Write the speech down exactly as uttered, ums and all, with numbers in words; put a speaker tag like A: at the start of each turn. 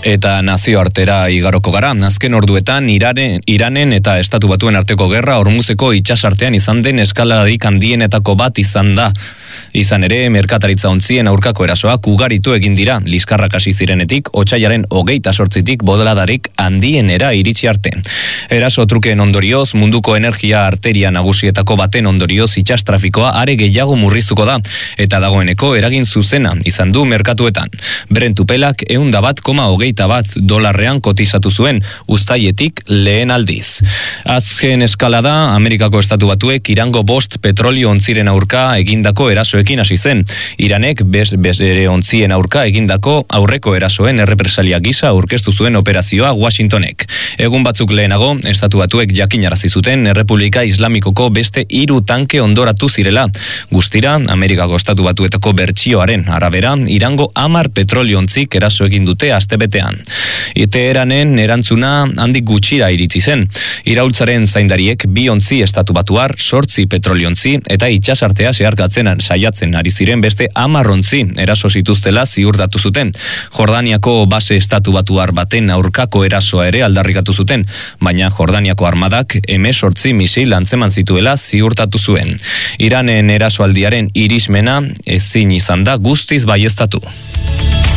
A: Eta nazioartera igaroko gara. Azken orduetan Iraren, Iranen eta Estatu Batuen arteko gerra Hormuzeko itsasartean izan den eskaladarik handienetako bat izan da. Izan ere, merkataritza ontzien aurkako erasoak ugaritu egin dira. Liskarrak hasi zirenetik, otsailaren hogeita sortzitik bodladarik handienera iritsi arte. Eraso trukeen ondorioz, munduko energia arteria nagusietako baten ondorioz itsastrafikoa are gehiago murriztuko da, eta dagoeneko eragin zuzena izan du merkatuetan. Brent upelak ehun bat koma hogeita bat dolarrean kotizatu zuen, uztailetik lehen aldiz. Azken eskalada, Amerikako Estatu Batuek Irango bost petrolio ontziren aurka egindako erasoekin hasi zen. Iranek bere ontzien aurka egindako aurreko erasoen errepresalia gisa aurkeztu zuen operazioa Washingtonek. Egun batzuk lehenago, Estatu Batuek jakinarazi zuten Errepublika Islamikoko beste hiru tanke ondoratu zirela. Guztira, Amerikako Estatu Batuetako bertsioaren arabera, Irango hamar petrolio ontzik eraso egin dute astebetean. Teheranen erantzuna handik gutxira iritsi zen. Iraultzaren zaindariek bi ontzi Estatu Batuar, sortzi petroliontzi eta itsasartea zeharkatzen saiatzen ari ziren beste hamar ontzi eraso zituztela ziurtatu zuten. Jordaniako base Estatu Batuar baten aurkako erasoa ere aldarrikatu zuten, baina Jordaniako armadak hemezortzi misil antzeman zituela ziurtatu zuen. Iranen erasoaldiaren irismena ezin izan da guztiz baieztatu.